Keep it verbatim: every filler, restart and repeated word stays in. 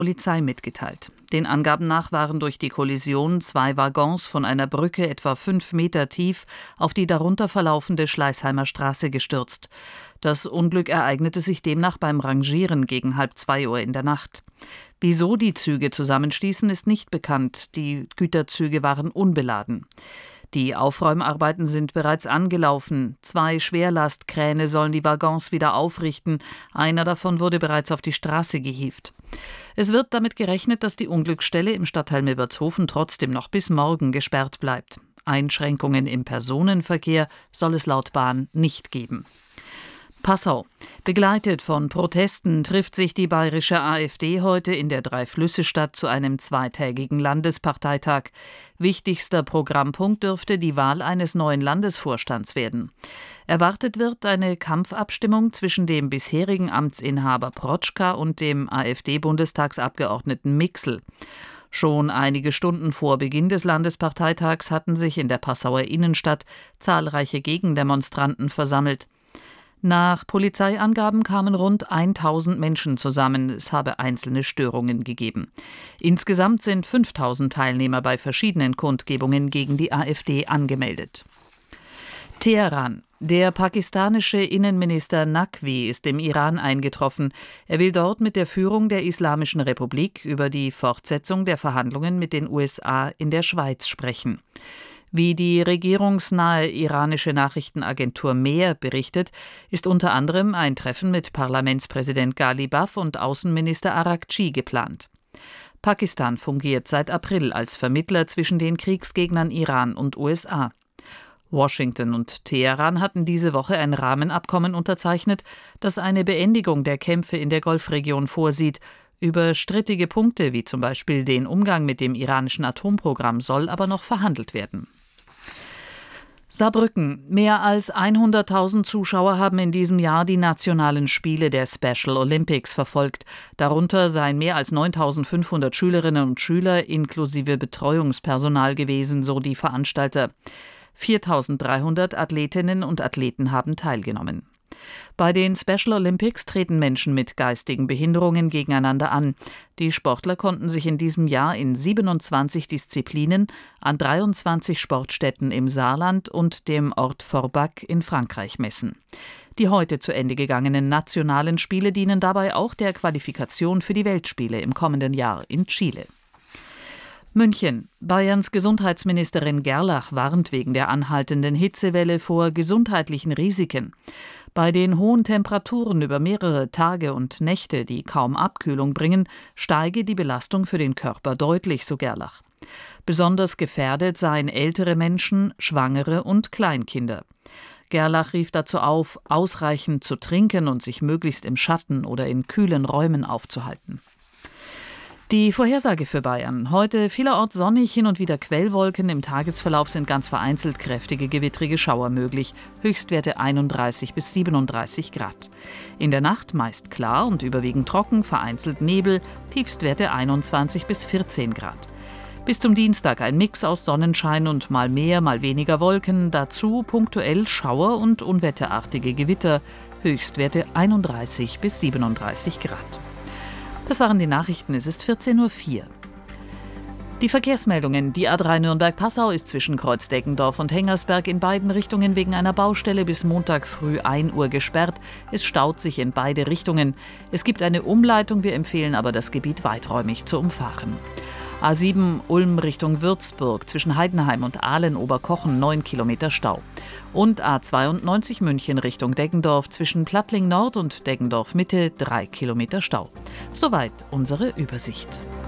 Polizei mitgeteilt. Den Angaben nach waren durch die Kollision zwei Waggons von einer Brücke etwa fünf Meter tief auf die darunter verlaufende Schleißheimer Straße gestürzt. Das Unglück ereignete sich demnach beim Rangieren gegen halb zwei Uhr in der Nacht. Wieso die Züge zusammenstießen, ist nicht bekannt. Die Güterzüge waren unbeladen. Die Aufräumarbeiten sind bereits angelaufen. Zwei Schwerlastkräne sollen die Waggons wieder aufrichten. Einer davon wurde bereits auf die Straße gehievt. Es wird damit gerechnet, dass die Unglücksstelle im Stadtteil Milbertshofen trotzdem noch bis morgen gesperrt bleibt. Einschränkungen im Personenverkehr soll es laut Bahn nicht geben. Passau. Begleitet von Protesten trifft sich die bayerische AfD heute in der Drei-Flüsse-Stadt zu einem zweitägigen Landesparteitag. Wichtigster Programmpunkt dürfte die Wahl eines neuen Landesvorstands werden. Erwartet wird eine Kampfabstimmung zwischen dem bisherigen Amtsinhaber Protschka und dem AfD-Bundestagsabgeordneten Mixl. Schon einige Stunden vor Beginn des Landesparteitags hatten sich in der Passauer Innenstadt zahlreiche Gegendemonstranten versammelt. Nach Polizeiangaben kamen rund tausend Menschen zusammen. Es habe einzelne Störungen gegeben. Insgesamt sind fünftausend Teilnehmer bei verschiedenen Kundgebungen gegen die AfD angemeldet. Teheran. Der pakistanische Innenminister Naqvi ist im Iran eingetroffen. Er will dort mit der Führung der Islamischen Republik über die Fortsetzung der Verhandlungen mit den U S A in der Schweiz sprechen. Wie die regierungsnahe iranische Nachrichtenagentur Mehr berichtet, ist unter anderem ein Treffen mit Parlamentspräsident Ghalibaf und Außenminister Araghchi geplant. Pakistan fungiert seit April als Vermittler zwischen den Kriegsgegnern Iran und U S A. Washington und Teheran hatten diese Woche ein Rahmenabkommen unterzeichnet, das eine Beendigung der Kämpfe in der Golfregion vorsieht. Über strittige Punkte wie zum Beispiel den Umgang mit dem iranischen Atomprogramm soll aber noch verhandelt werden. Saarbrücken. Mehr als hunderttausend Zuschauer haben in diesem Jahr die nationalen Spiele der Special Olympics verfolgt. Darunter seien mehr als neuntausendfünfhundert Schülerinnen und Schüler inklusive Betreuungspersonal gewesen, so die Veranstalter. viertausenddreihundert Athletinnen und Athleten haben teilgenommen. Bei den Special Olympics treten Menschen mit geistigen Behinderungen gegeneinander an. Die Sportler konnten sich in diesem Jahr in siebenundzwanzig Disziplinen an dreiundzwanzig Sportstätten im Saarland und dem Ort Forbach in Frankreich messen. Die heute zu Ende gegangenen nationalen Spiele dienen dabei auch der Qualifikation für die Weltspiele im kommenden Jahr in Chile. München. Bayerns Gesundheitsministerin Gerlach warnt wegen der anhaltenden Hitzewelle vor gesundheitlichen Risiken. Bei den hohen Temperaturen über mehrere Tage und Nächte, die kaum Abkühlung bringen, steige die Belastung für den Körper deutlich, so Gerlach. Besonders gefährdet seien ältere Menschen, Schwangere und Kleinkinder. Gerlach rief dazu auf, ausreichend zu trinken und sich möglichst im Schatten oder in kühlen Räumen aufzuhalten. Die Vorhersage für Bayern. Heute vielerorts sonnig, hin und wieder Quellwolken. Im Tagesverlauf sind ganz vereinzelt kräftige gewittrige Schauer möglich. Höchstwerte einunddreißig bis siebenunddreißig Grad. In der Nacht meist klar und überwiegend trocken, vereinzelt Nebel. Tiefstwerte einundzwanzig bis vierzehn Grad. Bis zum Dienstag ein Mix aus Sonnenschein und mal mehr, mal weniger Wolken. Dazu punktuell Schauer und unwetterartige Gewitter. Höchstwerte einunddreißig bis siebenunddreißig Grad. Das waren die Nachrichten, es ist vierzehn Uhr vier. Die Verkehrsmeldungen. Die A drei Nürnberg-Passau ist zwischen Kreuz-Deggendorf und Hengersberg in beiden Richtungen wegen einer Baustelle bis Montag früh ein Uhr gesperrt. Es staut sich in beide Richtungen. Es gibt eine Umleitung, wir empfehlen aber, das Gebiet weiträumig zu umfahren. A sieben Ulm Richtung Würzburg zwischen Heidenheim und Ahlen-Oberkochen neun Kilometer Stau. Und A zweiundneunzig München Richtung Deggendorf zwischen Plattling Nord und Deggendorf Mitte drei Kilometer Stau. Soweit unsere Übersicht.